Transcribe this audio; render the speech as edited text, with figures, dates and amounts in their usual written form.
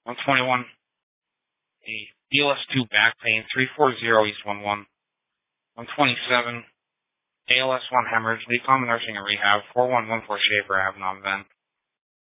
121, a BLS2 back pain, 340 East 11. 127, ALS1 hemorrhage, Lee Common Nursing and Rehab, 4114 Schaefer Ave, non-vent.